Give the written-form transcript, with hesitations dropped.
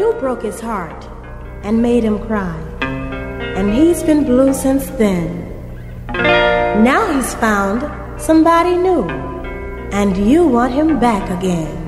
You broke his heart and made him cry, and he's been blue since then. Now he's found somebody new, and you want him back again.